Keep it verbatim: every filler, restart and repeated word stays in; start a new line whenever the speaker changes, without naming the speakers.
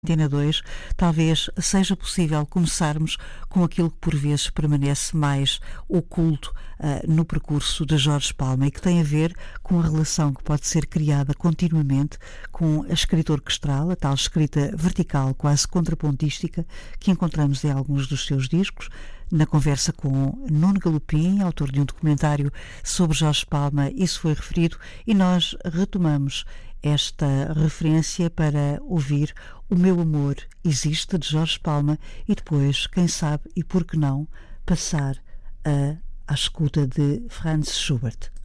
Antena dois, talvez seja possível começarmos com aquilo que por vezes permanece mais oculto uh, no percurso de Jorge Palma e que tem a ver com a relação que pode ser criada continuamente com a escrita orquestral, a tal escrita vertical, quase contrapontística, que encontramos em alguns dos seus discos. Na conversa com Nuno Galopim, autor de um documentário sobre Jorge Palma, isso foi referido e nós retomamos esta referência para ouvir O Meu Amor Existe, de Jorge Palma, e depois, quem sabe e por que não, passar a, à escuta de Franz Schubert.